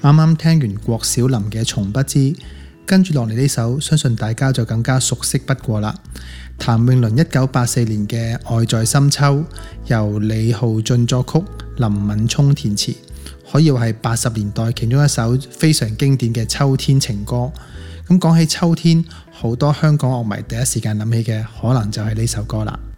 啱啱聽完郭小霖嘅《從不知》，跟住落嚟呢首，相信大家就更加熟悉不過啦。譚詠麟1984年嘅《愛在深秋》，由李浩俊作曲，林敏聰填詞，可以話係80年代其中一首非常經典嘅秋天情歌。咁講起秋天，好多香港樂迷第一時間諗起嘅可能就係呢首歌啦。